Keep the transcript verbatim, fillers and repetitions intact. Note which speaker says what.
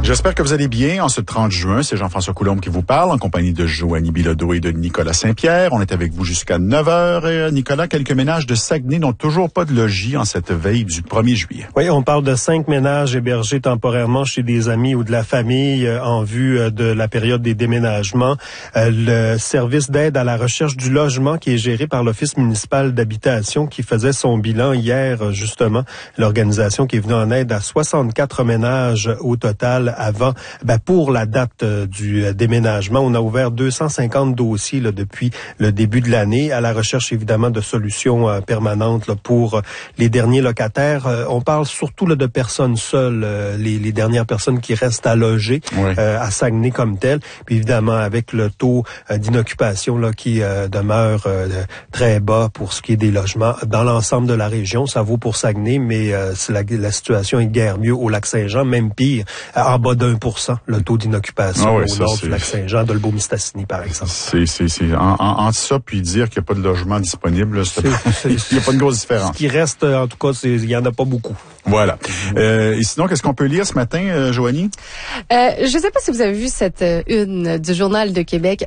Speaker 1: J'espère que vous allez bien. En ce trente juin, c'est Jean-François Coulombe qui vous parle en compagnie de Joanie Bilodeau et de Nicolas Saint-Pierre. On est avec vous jusqu'à neuf heures. Et, Nicolas, quelques ménages de Saguenay n'ont toujours pas de logis en cette veille du premier juillet.
Speaker 2: Oui, on parle de cinq ménages hébergés temporairement chez des amis ou de la famille euh, en vue euh, de la période des déménagements. Euh, le service d'aide à la recherche du logement qui est géré par l'Office municipal d'habitation qui faisait son bilan hier, justement, l'organisation qui est venue en aide à soixante-quatre ménages au total avant, ben, pour la date euh, du euh, déménagement. On a ouvert deux cent cinquante dossiers là, depuis le début de l'année à la recherche évidemment de solutions euh, permanentes là, pour euh, les derniers locataires. Euh, on parle surtout là, de personnes seules, euh, les, les dernières personnes qui restent à loger
Speaker 1: oui.
Speaker 2: euh, à Saguenay comme tel. Puis évidemment avec le taux euh, d'inoccupation là, qui euh, demeure euh, très bas pour ce qui est des logements dans l'ensemble de la région. Ça vaut pour Saguenay, mais euh, c'est la, la situation est guère mieux au Lac-Saint-Jean, même pire, en bas d'un pour cent, le taux d'inoccupation
Speaker 1: ah oui,
Speaker 2: au
Speaker 1: ça,
Speaker 2: nord
Speaker 1: c'est...
Speaker 2: du Lac-Saint-Jean, de Dolbeau-Mistassini, par exemple.
Speaker 1: C'est, c'est, c'est, en, en, entre ça puis dire qu'il n'y a pas de logement disponible, c'est, c'est, il n'y a pas de grosse différence.
Speaker 2: Ce qui reste, en tout cas, c'est, il n'y en a pas beaucoup.
Speaker 1: Voilà. Euh, et sinon, qu'est-ce qu'on peut lire ce matin, euh, Joanie?
Speaker 3: Euh, je ne sais pas si vous avez vu cette euh, une du Journal de Québec.